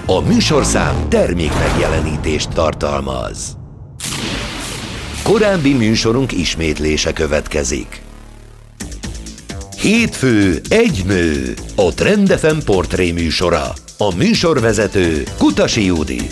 A műsorszám termék megjelenítést tartalmaz. Korábbi műsorunk ismétlése következik. Hétfő, egy nő, a Trend FM portré műsora. A műsorvezető Kutasi Judit.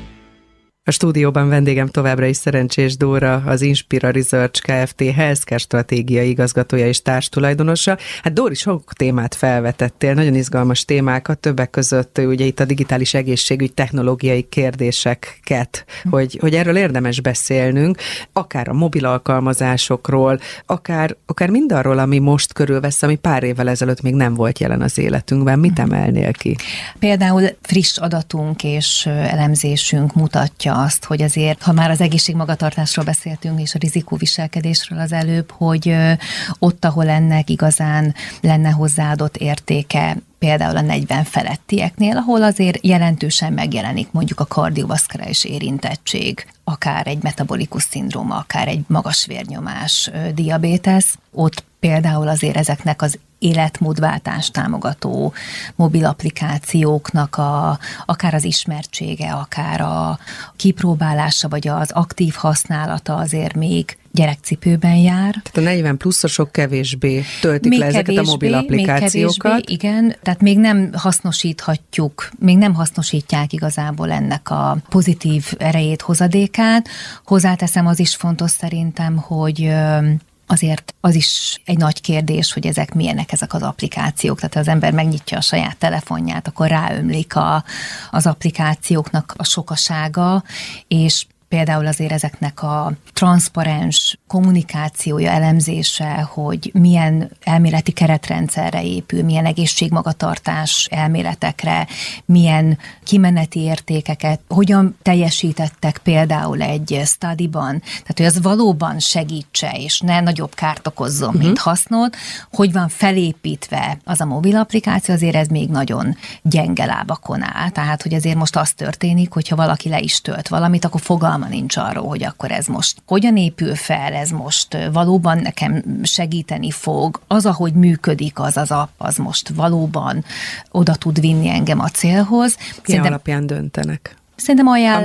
A stúdióban vendégem továbbra is Szerencsés Dóra, az Inspira Research Kft. Healthcare stratégiai igazgatója és társtulajdonosa. Hát Dóri, sok témát felvetettél, nagyon izgalmas témákat, többek között ugye itt a digitális egészségügy technológiai kérdéseket, hogy erről érdemes beszélnünk, akár a mobil alkalmazásokról, akár mindarról, ami most körülvesz, ami pár évvel ezelőtt még nem volt jelen az életünkben. Mit emelnél ki? Például friss adatunk és elemzésünk mutatja azt, hogy azért, ha már az egészségmagatartásról beszéltünk, és a rizikóviselkedésről az előbb, hogy ott, ahol ennek igazán lenne hozzáadott értéke, például a 40 felettieknél, ahol azért jelentősen megjelenik mondjuk a kardiovaszkuláris érintettség, akár egy metabolikus szindróma, akár egy magas vérnyomás, diabétesz, ott például azért ezeknek az életmódváltást támogató mobil applikációknak akár az ismertsége, akár a kipróbálása, vagy az aktív használata azért még gyerekcipőben jár. Tehát a 40 pluszosok kevésbé töltik le ezeket a mobil applikációkat. Még kevésbé, igen, tehát még nem hasznosíthatjuk, még nem hasznosítják igazából ennek a pozitív erejét, hozadékát. Hozzáteszem, az is fontos szerintem, hogy azért az is egy nagy kérdés, hogy milyenek ezek az applikációk. Tehát ha az ember megnyitja a saját telefonját, akkor ráömlik az applikációknak a sokasága, és például azért ezeknek a transzparens kommunikációja, elemzése, hogy milyen elméleti keretrendszerre épül, milyen egészségmagatartás elméletekre, milyen kimeneti értékeket, hogyan teljesítettek például egy studyban, tehát hogy az valóban segítse, és ne nagyobb kárt okozzon, mint hasznot, hogy van felépítve az a mobil applikáció, azért ez még nagyon gyenge lábakon áll. Tehát, hogy azért most az történik, hogyha valaki le is tölt valamit, akkor fogalma nincs arról, hogy akkor ez most hogyan épül fel, ez most valóban nekem segíteni fog, az, ahogy működik az app, az most valóban oda tud vinni engem a célhoz. Milyen alapján döntenek? Szerintem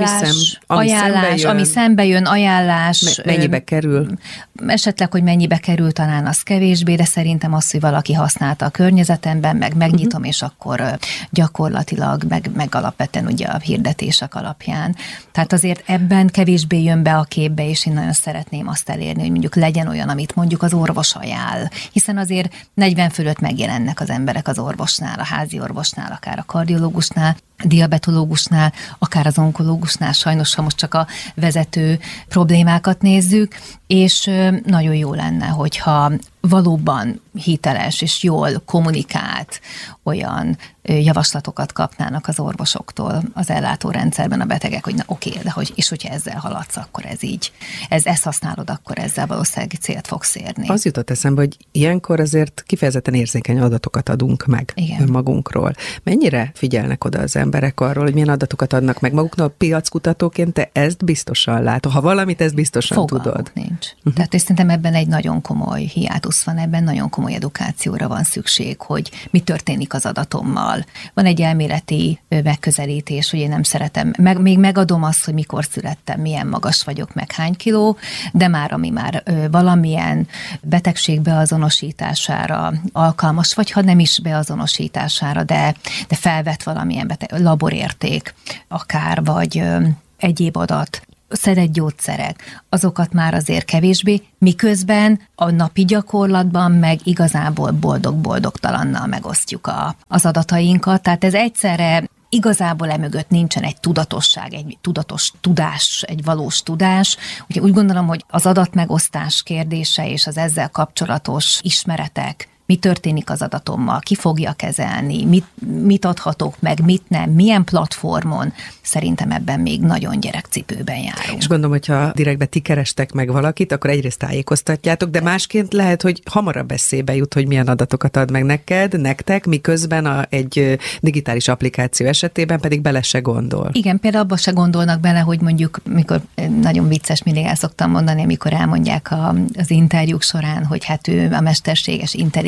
ami szembe jön, ajánlás. Mennyibe kerül? Esetleg, hogy mennyibe kerül, talán az kevésbé, de szerintem az, hogy valaki használta a környezetemben, meg megnyitom, és akkor gyakorlatilag, meg alapvetően ugye a hirdetések alapján. Tehát azért ebben kevésbé jön be a képbe, és én nagyon szeretném azt elérni, hogy mondjuk legyen olyan, amit mondjuk az orvos ajánl. Hiszen azért 40 fölött megjelennek az emberek az orvosnál, a házi orvosnál, akár a kardiológusnál, diabetológusnál, akár az onkológusnál, sajnos, ha most csak a vezető problémákat nézzük, és nagyon jó lenne, hogyha valóban hiteles és jól kommunikált olyan javaslatokat kapnának az orvosoktól az ellátórendszerben a betegek, hogy na oké, de hogyha ezzel haladsz, akkor ez így, ezt használod, akkor ezzel valószínűleg célt fogsz érni. Az jutott eszembe, hogy ilyenkor azért kifejezetten érzékeny adatokat adunk meg önmagunkról. Mennyire figyelnek oda az emberek arról, hogy milyen adatokat adnak meg maguknak? Piackutatóként te ezt biztosan látod. Ha valamit, ezt biztosan tudod. Nincs. Tehát szerintem ebben egy nagyon komoly hiátusz van, ebben nagyon komoly edukációra van szükség, hogy mi történik az adatommal. Van egy elméleti megközelítés, hogy én nem szeretem, még megadom azt, hogy mikor születtem, milyen magas vagyok, meg hány kiló, de ami már valamilyen betegség beazonosítására alkalmas, vagy ha nem is beazonosítására, de felvet valamilyen laborérték, akár, vagy egyéb adat, szedett gyógyszerek, azokat már azért kevésbé, miközben a napi gyakorlatban meg igazából boldog-boldogtalannal megosztjuk az adatainkat. Tehát ez egyszerre igazából emögött nincsen egy tudatosság, egy tudatos tudás, egy valós tudás. Ugye úgy gondolom, hogy az adatmegosztás kérdése és az ezzel kapcsolatos ismeretek, mi történik az adatommal, ki fogja kezelni, mit adhatok meg, mit nem, milyen platformon, szerintem ebben még nagyon gyerekcipőben járunk. És gondolom, hogyha direktbe ti kerestek meg valakit, akkor egyrészt tájékoztatjátok, de másként lehet, hogy hamarabb eszébe jut, hogy milyen adatokat ad meg nektek, miközben egy digitális applikáció esetében pedig bele se gondol. Igen, például abba se gondolnak bele, hogy mondjuk, mikor nagyon vicces, mindig el szoktam mondani, amikor elmondják az interjúk során, hogy hát ő a mesterséges intelligencia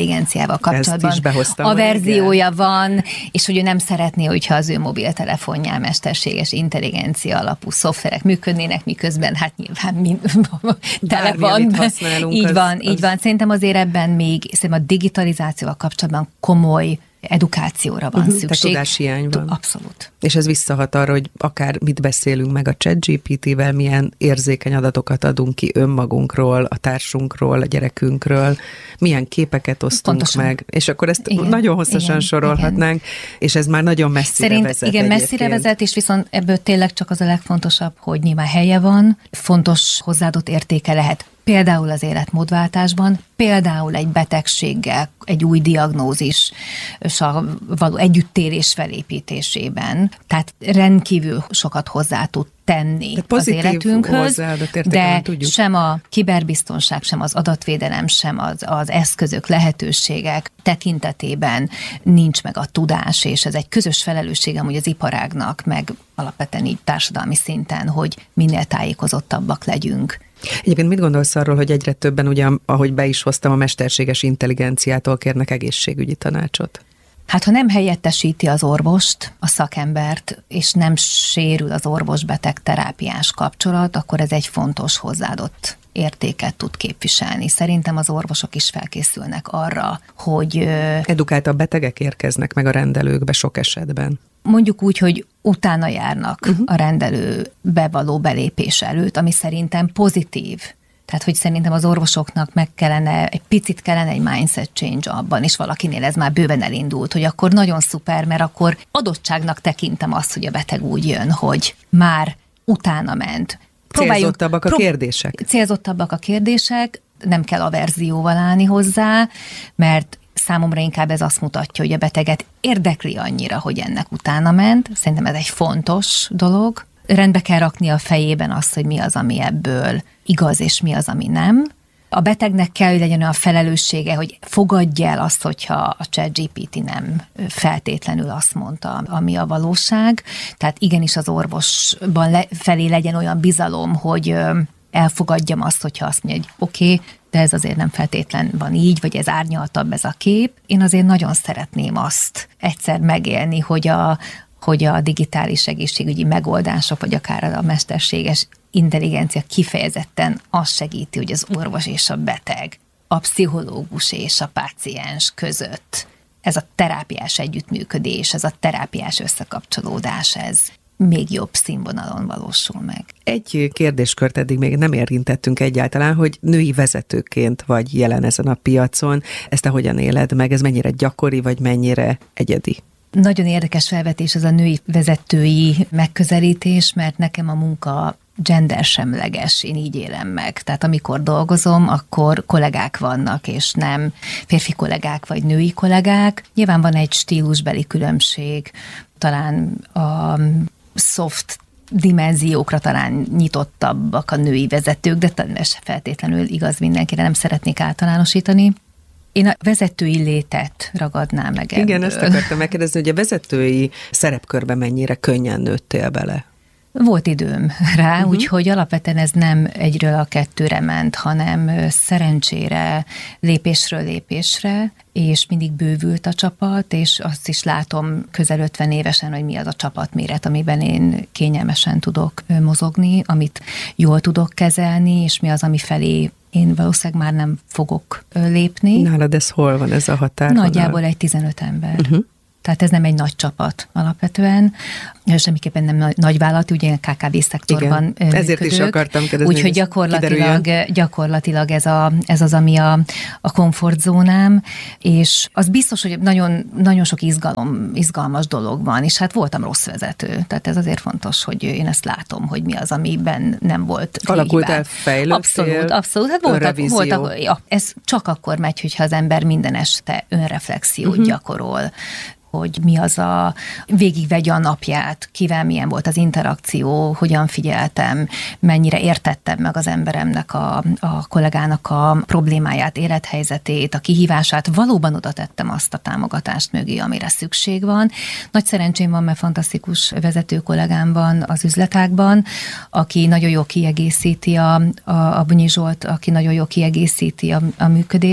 intelligenciával kapcsolatban a verziója van, és hogy ő nem szeretné, hogyha az ő mobiltelefonján mesterséges intelligencia alapú szoftverek működnének, miközben hát nyilván tele van. Így van. Szerintem azért ebben még a digitalizációval kapcsolatban komoly edukációra van szükség. Tehát tudáshiány van. Abszolút. És ez visszahat arra, hogy akár mit beszélünk meg a ChatGPT-vel, milyen érzékeny adatokat adunk ki önmagunkról, a társunkról, a gyerekünkről, milyen képeket osztunk pontosan meg, és akkor ezt nagyon hosszasan sorolhatnánk, és ez már nagyon messzire vezet. Igen, messzire vezet, és viszont ebből tényleg csak az a legfontosabb, hogy nyilván helye van, fontos hozzáadott értéke lehet. Például az életmódváltásban, például egy betegséggel, egy új diagnózis való együttélés felépítésében. Tehát rendkívül sokat hozzá tud tenni az életünkhöz, de sem a kiberbiztonság, sem az adatvédelem, sem az eszközök, lehetőségek tekintetében nincs meg a tudás, és ez egy közös felelősségem, hogy az iparágnak, meg alapvetően így társadalmi szinten, hogy minél tájékozottabbak legyünk. Egyébként mit gondolsz arról, hogy egyre többen, ugye, ahogy be is hoztam, a mesterséges intelligenciától kérnek egészségügyi tanácsot? Hát ha nem helyettesíti az orvost, a szakembert, és nem sérül az orvos-beteg terápiás kapcsolat, akkor ez egy fontos hozzáadott értéket tud képviselni. Szerintem az orvosok is felkészülnek arra, hogy... Edukáltabb betegek érkeznek meg a rendelőkbe sok esetben. Mondjuk úgy, hogy utána járnak a rendelőbe való belépés előtt, ami szerintem pozitív. Tehát, hogy szerintem az orvosoknak egy picit kellene egy mindset change abban, és valakinél ez már bőven elindult, hogy akkor nagyon szuper, mert akkor adottságnak tekintem azt, hogy a beteg úgy jön, hogy már utána ment. Célzottabbak a kérdések. Célzottabbak a kérdések, nem kell averzióval állni hozzá, mert számomra inkább ez azt mutatja, hogy a beteget érdekli annyira, hogy ennek utána ment. Szerintem ez egy fontos dolog. Rendbe kell rakni a fejében azt, hogy mi az, ami ebből igaz, és mi az, ami nem. A betegnek kell, hogy legyen olyan felelőssége, hogy fogadja el azt, hogyha a ChatGPT nem feltétlenül azt mondta, ami a valóság. Tehát igenis az orvosban felé legyen olyan bizalom, hogy elfogadjam azt, hogyha azt mondja, hogy oké, de ez azért nem feltétlen van így, vagy ez árnyaltabb ez a kép. Én azért nagyon szeretném azt egyszer megélni, hogy a digitális egészségügyi megoldások, vagy akár a mesterséges intelligencia kifejezetten azt segíti, hogy az orvos és a beteg, a pszichológus és a páciens között ez a terápiás együttműködés, ez a terápiás összekapcsolódás, ez még jobb színvonalon valósul meg. Egy kérdéskört eddig még nem érintettünk egyáltalán, hogy női vezetőként vagy jelen ezen a piacon. Ezt te hogyan éled meg? Ez mennyire gyakori, vagy mennyire egyedi? Nagyon érdekes felvetés az a női vezetői megközelítés, mert nekem a munka gendersemleges, én így élem meg. Tehát amikor dolgozom, akkor kollégák vannak, és nem férfi kollégák vagy női kollégák. Nyilván van egy stílusbeli különbség, talán a soft dimenziókra talán nyitottabbak a női vezetők, de ez feltétlenül igaz mindenkire, nem szeretnék általánosítani. Én a vezetői létet ragadnám meg ebből. Igen, ezt akartam megkérdezni, hogy a vezetői szerepkörbe mennyire könnyen nőttél bele? Volt időm rá, úgyhogy alapvetően ez nem egyről a kettőre ment, hanem szerencsére lépésről lépésre, és mindig bővült a csapat, és azt is látom közel 50 évesen, hogy mi az a csapatméret, amiben én kényelmesen tudok mozogni, amit jól tudok kezelni, és mi az, ami felé én valószínűleg már nem fogok lépni. Nálad ez hol van, ez a határ? Nagyjából egy 15 ember. Tehát ez nem egy nagy csapat alapvetően, semmiképpen nem nagyvállalat, ugye a KKV szektorban működők. Ezért is akartam kérdezni. Úgyhogy gyakorlatilag ez az, ami a komfortzónám, és az biztos, hogy nagyon, nagyon sok izgalmas dolog van, és hát voltam rossz vezető. Tehát ez azért fontos, hogy én ezt látom, hogy mi az, amiben nem volt. Alakult el, fejlődtél? Abszolút. Hát voltak, ez csak akkor megy, hogyha az ember minden este önreflexiót gyakorol, hogy mi az végigvegye a napját, kivel milyen volt az interakció, hogyan figyeltem, mennyire értettem meg az emberemnek, a kollégának a problémáját, élethelyzetét, a kihívását, valóban oda tettem azt a támogatást mögé, amire szükség van. Nagy szerencsém van, mert fantasztikus vezető kollégám van az üzletágban, aki nagyon jól kiegészíti a Bunyi Zsolt, aki nagyon jól kiegészíti a működést.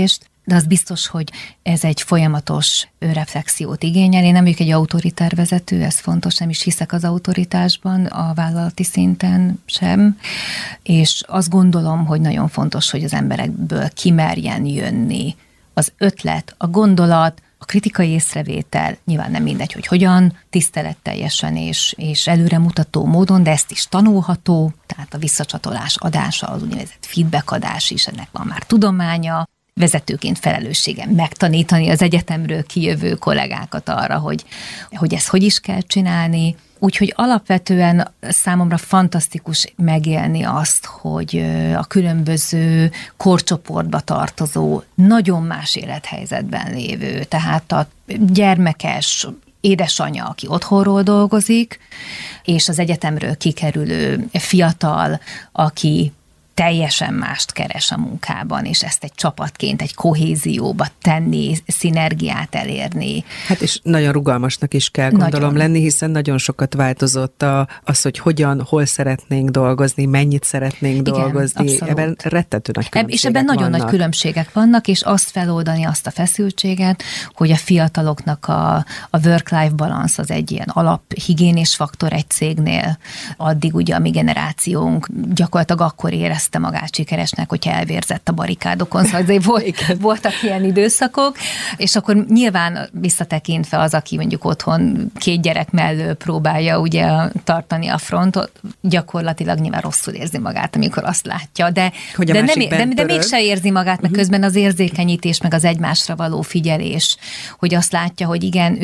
de az biztos, hogy ez egy folyamatos reflexiót igényel. Én nem vagyok egy autoritár vezető, ez fontos, nem is hiszek az autoritásban, a vállalati szinten sem, és azt gondolom, hogy nagyon fontos, hogy az emberekből kimerjen jönni az ötlet, a gondolat, a kritikai észrevétel, nyilván nem mindegy, hogy hogyan, tiszteletteljesen és előremutató módon, de ezt is tanulható, tehát a visszacsatolás adása, az úgynevezett feedback adás is, ennek van már tudománya, vezetőként felelősségem megtanítani az egyetemről kijövő kollégákat arra, hogy ezt hogy is kell csinálni. Úgyhogy alapvetően számomra fantasztikus megélni azt, hogy a különböző korcsoportba tartozó, nagyon más élethelyzetben lévő, tehát a gyermekes édesanyja, aki otthonról dolgozik, és az egyetemről kikerülő fiatal, aki teljesen mást keres a munkában, és ezt egy csapatként, egy kohézióba tenni, szinergiát elérni. Hát és nagyon rugalmasnak is kell gondolom lenni, hiszen nagyon sokat változott az, hogy hogyan, hol szeretnénk dolgozni, mennyit szeretnénk dolgozni. Abszolút. Ebben rettető nagy különbségek és ebben nagyon nagy különbségek vannak, és azt feloldani, azt a feszültséget, hogy a fiataloknak a work-life balance az egy ilyen alaphigiénés faktor egy cégnél. Addig ugye a mi generációnk gyakorlatilag akkor érezte magát sikeresnek, hogyha elvérzett a barikádokon, szóval azért voltak ilyen időszakok, és akkor nyilván visszatekintve az, aki mondjuk otthon 2 gyerek mellől próbálja ugye tartani a frontot, gyakorlatilag nyilván rosszul érzi magát, amikor azt látja, de mégse érzi magát, meg közben az érzékenyítés, meg az egymásra való figyelés, hogy azt látja, hogy igen,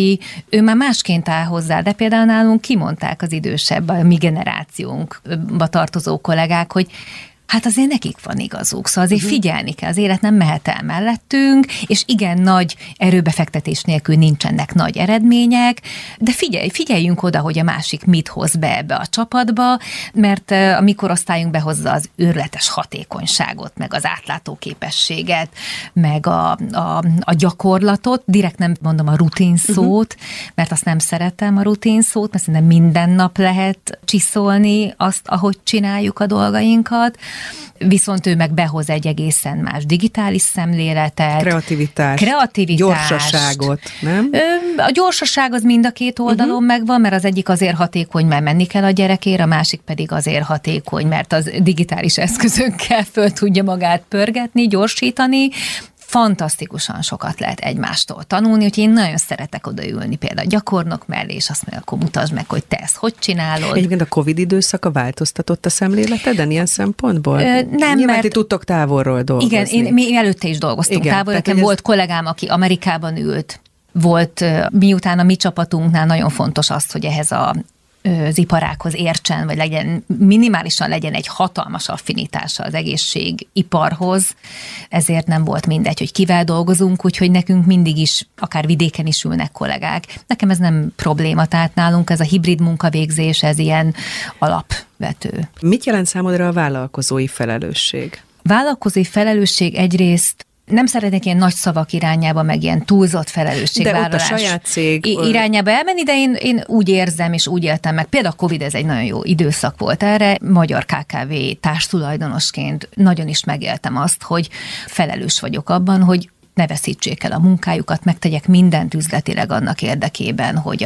ő már másként áll hozzá, de például nálunk kimondták az idősebb, a mi generációnkba tartozó kollégák, hogy hát azért nekik van igazuk, szóval azért figyelni kell, az élet nem mehet el mellettünk, és igen, nagy erőbefektetés nélkül nincsenek nagy eredmények, de figyeljünk oda, hogy a másik mit hoz be ebbe a csapatba, mert a mi korosztályunk behozza az őrületes hatékonyságot, meg az átlátó képességet, meg a gyakorlatot, direkt nem mondom a rutin szót, mert azt nem szeretem a rutin szót, mert szerintem minden nap lehet csiszolni azt, ahogy csináljuk a dolgainkat, viszont ő meg behoz egy egészen más digitális szemléletet. Kreativitást. Gyorsaságot, nem? A gyorsaság az mind a két oldalon megvan, mert az egyik azért hatékony, mert menni kell a gyerekére, a másik pedig azért hatékony, mert az digitális eszközökkel föl tudja magát pörgetni, gyorsítani. Fantasztikusan sokat lehet egymástól tanulni, úgyhogy én nagyon szeretek odaülni például a gyakornok mellé, és azt mondja, akkor mutasd meg, hogy te ezt hogy csinálod. Egyébként a Covid időszaka változtatott a szemléleteden ilyen szempontból? Nem, mert ti tudtok távolról dolgozni. Igen, mi előtte is dolgoztunk távolról. Nekem volt kollégám, aki Amerikában ült, miután a mi csapatunknál nagyon fontos az, hogy ehhez az iparághoz értsen, vagy minimálisan legyen egy hatalmas affinitása az egészségiparhoz, ezért nem volt mindegy, hogy kivel dolgozunk, úgyhogy nekünk mindig is, akár vidéken is ülnek kollégák. Nekem ez nem probléma, tehát nálunk ez a hibrid munkavégzés, ez ilyen alapvető. Mit jelent számodra a vállalkozói felelősség? Vállalkozói felelősség egyrészt nem szeretnék ilyen nagy szavak irányába, meg ilyen túlzott felelősségvállalás. De ott a saját cég irányába elmenni, de én úgy érzem, és úgy éltem meg. Például a Covid ez egy nagyon jó időszak volt erre. Magyar KKV társtulajdonosként nagyon is megéltem azt, hogy felelős vagyok abban, hogy ne veszítsék el a munkájukat, megtegyek mindent üzletileg annak érdekében, hogy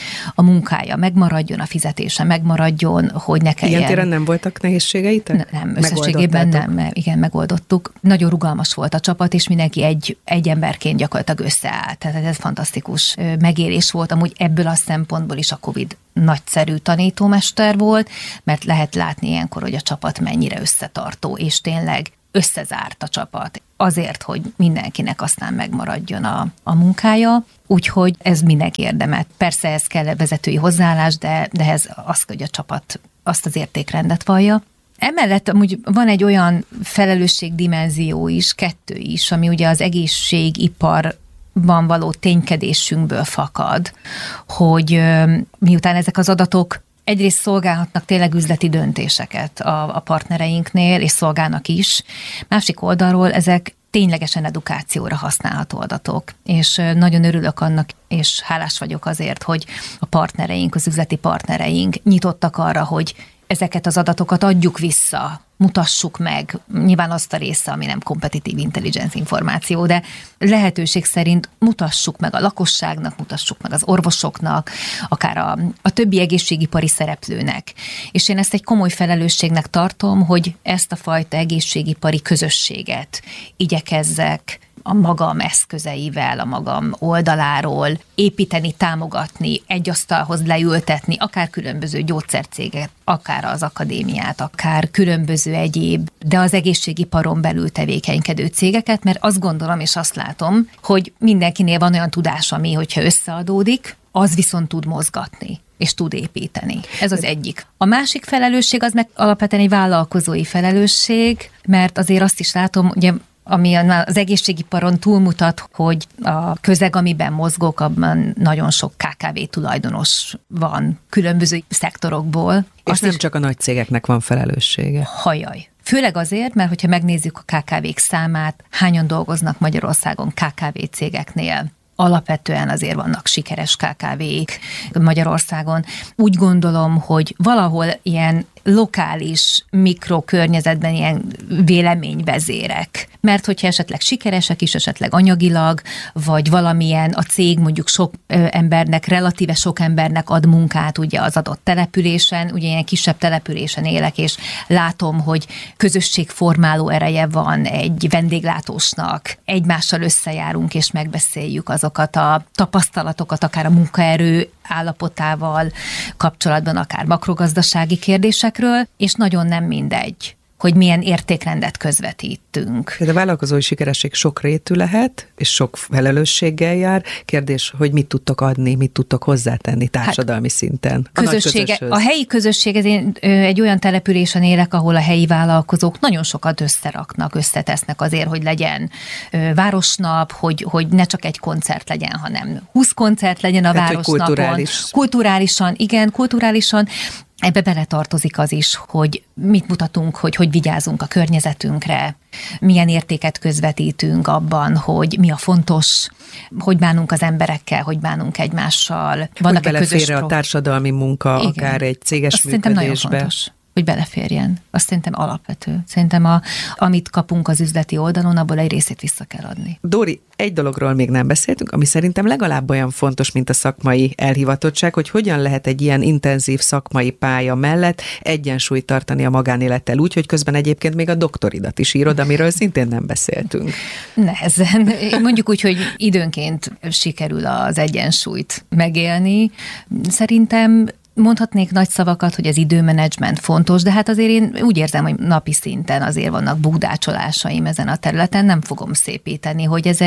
a munkája megmaradjon, a fizetése megmaradjon, hogy ne kelljen. Ilyen téren nem voltak nehézségeitek? Nem, összességében nem, igen, megoldottuk. Nagyon rugalmas volt a csapat, és mindenki egy emberként gyakorlatilag összeállt. Tehát ez fantasztikus megélés volt. Amúgy ebből a szempontból is a Covid nagyszerű tanítómester volt, mert lehet látni ilyenkor, hogy a csapat mennyire összetartó, és tényleg összezárt a csapat azért, hogy mindenkinek aztán megmaradjon a munkája, úgyhogy ez mindenki érdemet. Persze ez kell vezetői hozzáállás, de ez az, hogy a csapat azt az értékrendet vallja. Emellett amúgy van egy olyan felelősségdimenzió is, 2 is, ami ugye az egészségipar való ténykedésünkből fakad, hogy miután ezek az adatok egyrészt szolgálhatnak tényleg üzleti döntéseket a partnereinknél, és szolgálnak is. Másik oldalról ezek ténylegesen edukációra használható adatok, és nagyon örülök annak, és hálás vagyok azért, hogy a partnereink, az üzleti partnereink nyitottak arra, hogy ezeket az adatokat adjuk vissza, mutassuk meg, nyilván azt a része, ami nem kompetitív intelligens információ, de lehetőség szerint mutassuk meg a lakosságnak, mutassuk meg az orvosoknak, akár a többi egészségipari szereplőnek. És én ezt egy komoly felelősségnek tartom, hogy ezt a fajta egészségipari közösséget igyekezzek a magam eszközeivel, a magam oldaláról építeni, támogatni, egy asztalhoz leültetni, akár különböző gyógyszercéget, akár az akadémiát, akár különböző egyéb, de az egészségiparon belül tevékenykedő cégeket, mert azt gondolom és azt látom, hogy mindenkinél van olyan tudás, ami, hogyha összeadódik, az viszont tud mozgatni és tud építeni. Ez az egyik. A másik felelősség az meg alapvetően egy vállalkozói felelősség, mert azért azt is látom, ugye ami az egészségiparon túlmutat, hogy a közeg, amiben mozgok, abban nagyon sok KKV tulajdonos van különböző szektorokból. És nem csak a nagy cégeknek van felelőssége. Hajaj. Főleg azért, mert hogyha megnézzük a KKV-k számát, hányan dolgoznak Magyarországon KKV cégeknél, alapvetően azért vannak sikeres KKV-k Magyarországon. Úgy gondolom, hogy valahol ilyen lokális mikrokörnyezetben ilyen véleményvezérek. Mert hogyha esetleg sikeresek is, esetleg anyagilag, vagy valamilyen a cég mondjuk sok embernek, relatíve sok embernek ad munkát ugye az adott településen, ugye ilyen kisebb településen élek, és látom, hogy közösségformáló ereje van egy vendéglátósnak. Egymással összejárunk és megbeszéljük azokat a tapasztalatokat, akár a munkaerő állapotával kapcsolatban, akár makrogazdasági kérdésekről, és nagyon nem mindegy, hogy milyen értékrendet közvetítünk. De a vállalkozói sikeresség sokrétű lehet, és sok felelősséggel jár. Kérdés, hogy mit tudtok adni, mit tudtok hozzátenni társadalmi szinten. A helyi közösség, ez egy olyan településen élek, ahol a helyi vállalkozók nagyon sokat összeraknak, összetesznek azért, hogy legyen városnap, hogy ne csak egy koncert legyen, hanem 20 koncert legyen a városnapon. Kulturálisan. Ebbe beletartozik az is, hogy mit mutatunk, hogy vigyázunk a környezetünkre, milyen értéket közvetítünk abban, hogy mi a fontos, hogy bánunk az emberekkel, hogy bánunk egymással. Vannak hogy belefér a társadalmi munka, igen, akár egy céges azt működésbe. Nagyon fontos, hogy beleférjen. Azt szerintem alapvető. Szerintem amit kapunk az üzleti oldalon, abból egy részét vissza kell adni. Dóri, egy dologról még nem beszéltünk, ami szerintem legalább olyan fontos, mint a szakmai elhivatottság, hogy hogyan lehet egy ilyen intenzív szakmai pálya mellett egyensúlyt tartani a magánélettel úgy, hogy közben egyébként még a doktoridat is írod, amiről szintén nem beszéltünk. Nehezen. Mondjuk úgy, hogy időnként sikerül az egyensúlyt megélni. Szerintem mondhatnék nagy szavakat, hogy az időmenedzsment fontos, de hát azért én úgy érzem, hogy napi szinten azért vannak bugdácsolásaim ezen a területen, nem fogom szépíteni,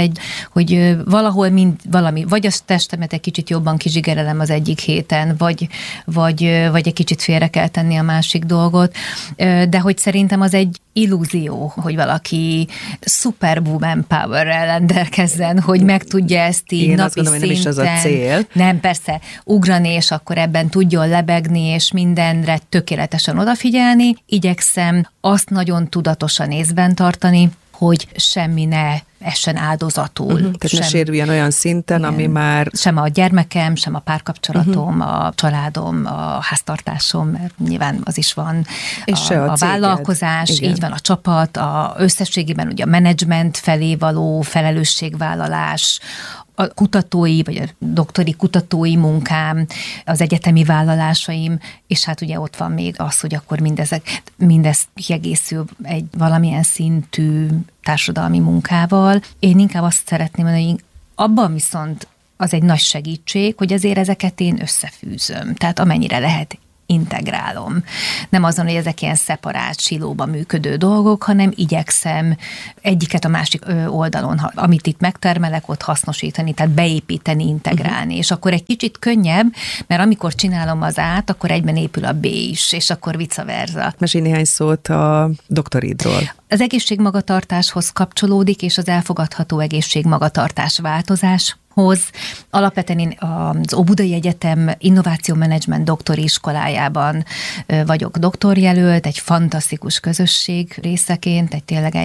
hogy valahol valami, vagy a testemet egy kicsit jobban kizsigerelem az egyik héten, vagy egy kicsit félre kell tenni a másik dolgot, de hogy szerintem az egy illúzió, hogy valaki superwoman powerrel rendelkezzen, hogy meg tudja ezt így én napi azt gondolom, szinten. Nem is az a cél. Nem, persze, ugrani, és akkor ebben tudjon lebegni, és mindenre tökéletesen odafigyelni. Igyekszem azt nagyon tudatosan észben tartani, hogy semmi ne essen áldozatul. Tehát ne sérüljen olyan szinten, igen, ami már... Sem a gyermekem, sem a párkapcsolatom, a családom, a háztartásom, mert nyilván az is van, és a vállalkozás, igen, így van a csapat, összességében ugye a menedzsment felé való felelősségvállalás, a kutatói, vagy a doktori kutatói munkám, az egyetemi vállalásaim, és hát ugye ott van még az, hogy akkor mindez kiegészül egy valamilyen szintű társadalmi munkával. Én inkább azt szeretném mondani, hogy abban viszont az egy nagy segítség, hogy azért ezeket én összefűzöm. Tehát amennyire lehet, integrálom. Nem azon, hogy ezek ilyen szeparált, silóban működő dolgok, hanem igyekszem egyiket a másik oldalon, amit itt megtermelek, ott hasznosítani, tehát beépíteni, integrálni. És akkor egy kicsit könnyebb, mert amikor csinálom az A-t, akkor egyben épül a B is, és akkor vice versa. Mesélj néhány szót a doktoridról. Az egészségmagatartáshoz kapcsolódik, és az elfogadható egészségmagatartás változáshoz. Alapvetően az Óbudai Egyetem Innovációmenedzsment doktori iskolájában vagyok doktorjelölt, egy fantasztikus közösség részeként,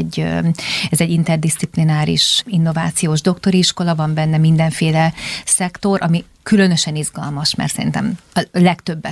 ez egy interdisziplináris innovációs doktori iskola, van benne mindenféle szektor, ami különösen izgalmas, mert szerintem a legtöbbet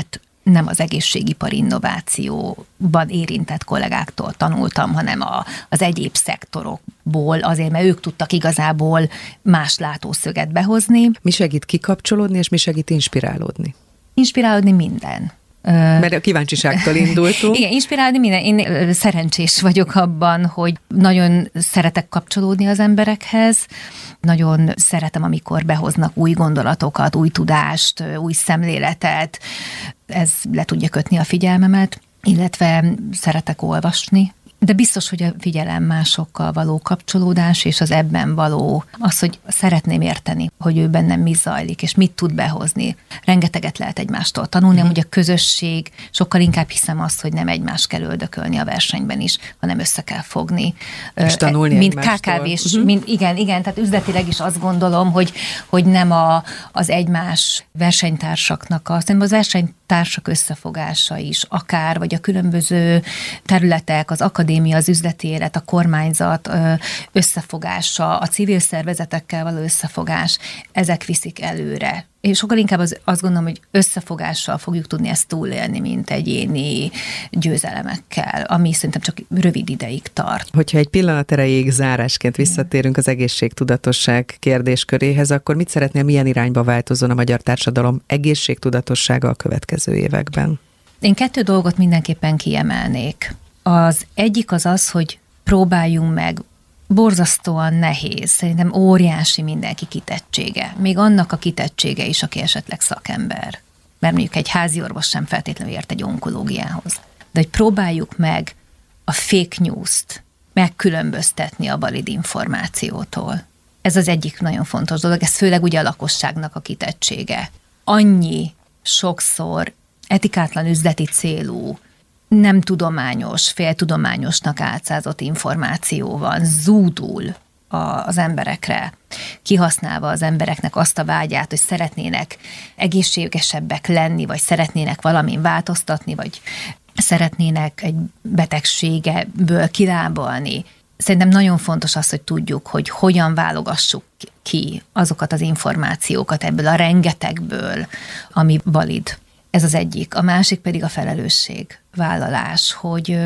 nem az egészségipari innovációban érintett kollégáktól tanultam, hanem az egyéb szektorokból, azért, mert ők tudtak igazából más látószöget behozni. Mi segít kikapcsolódni, és mi segít inspirálódni? Inspirálódni minden. Mert a kíváncsiságtól indultunk. Igen, inspirálni minden. Én szerencsés vagyok abban, hogy nagyon szeretek kapcsolódni az emberekhez, nagyon szeretem, amikor behoznak új gondolatokat, új tudást, új szemléletet, ez le tudja kötni a figyelmemet, illetve szeretek olvasni. De biztos, hogy a figyelem másokkal való kapcsolódás, és az ebben való az, hogy szeretném érteni, hogy ő bennem mi zajlik, és mit tud behozni. Rengeteget lehet egymástól tanulni, amúgy a közösség, sokkal inkább hiszem azt, hogy nem egymást kell öldökölni a versenyben is, hanem össze kell fogni. És tanulni mint KKV-s, igen, tehát üzletileg is azt gondolom, hogy nem az egymás versenytársaknak, hanem az versenytársak összefogása is, akár, vagy a különböző területek, az akadémia, az üzleti élet, a kormányzat összefogása, a civil szervezetekkel való összefogás, ezek viszik előre. És sokkal inkább azt gondolom, hogy összefogással fogjuk tudni ezt túlélni, mint egyéni győzelemekkel, ami szerintem csak rövid ideig tart. Hogyha egy pillanat erejéig zárásként visszatérünk az egészségtudatosság kérdésköréhez, akkor mit szeretnél, milyen irányba változzon a magyar társadalom egészségtudatossága a következő években? Én 2 dolgot mindenképpen kiemelnék. Az egyik az, hogy próbáljunk meg, borzasztóan nehéz, szerintem óriási mindenki kitettsége. Még annak a kitettsége is, aki esetleg szakember. Mert mondjuk egy háziorvos sem feltétlenül ért egy onkológiához. De hogy próbáljuk meg a fake news-t megkülönböztetni a valid információtól. Ez az egyik nagyon fontos dolog, ez főleg ugye a lakosságnak a kitettsége. Annyi sokszor etikátlan üzleti célú, nem tudományos, féltudományosnak álcázott információ van, zúdul az emberekre, kihasználva az embereknek azt a vágyát, hogy szeretnének egészségesebbek lenni, vagy szeretnének valamin változtatni, vagy szeretnének egy betegségeből kilábalni. Szerintem nagyon fontos az, hogy tudjuk, hogy hogyan válogassuk ki azokat az információkat ebből a rengetegből, ami valid. Ez az egyik. A másik pedig a felelősségvállalás, hogy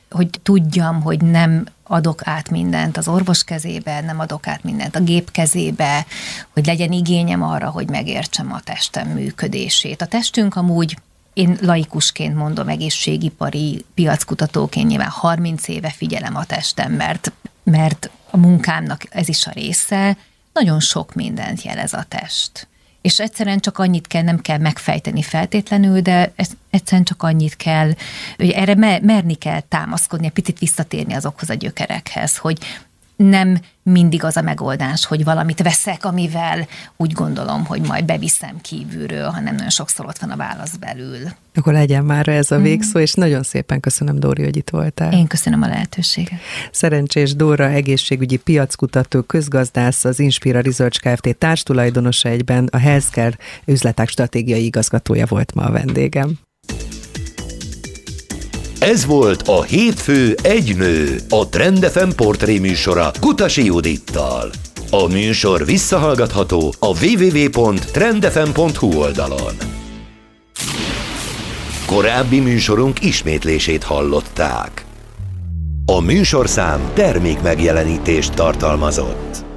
tudjam, hogy nem adok át mindent az orvos kezébe, nem adok át mindent a gép kezébe, hogy legyen igényem arra, hogy megértsem a testem működését. A testünk amúgy, én laikusként mondom, egészségipari piackutatóként nyilván 30 éve figyelem a testem, mert a munkámnak ez is a része, nagyon sok mindent jelez a test. És egyszerűen csak annyit kell, nem kell megfejteni feltétlenül, de egyszerűen csak annyit kell, hogy erre merni kell támaszkodni, egy picit visszatérni azokhoz a gyökerekhez, hogy nem mindig az a megoldás, hogy valamit veszek, amivel úgy gondolom, hogy majd beviszem kívülről, hanem nagyon sokszor ott van a válasz belül. Akkor legyen már ez a végszó, és nagyon szépen köszönöm, Dóri, hogy itt voltál. Én köszönöm a lehetőséget. Szerencsés Dóra, egészségügyi piackutató, közgazdász, az Inspira Research Kft. Társtulajdonosa, egyben a Healthcare üzletág stratégiai igazgatója volt ma a vendégem. Ez volt a Hétfő egy nő, a Trend FM portré műsora Kutasi Judittal. A műsor visszahallgatható a www.trendfm.hu oldalon. Korábbi műsorunk ismétlését hallották. A műsorszám termékmegjelenítést tartalmazott.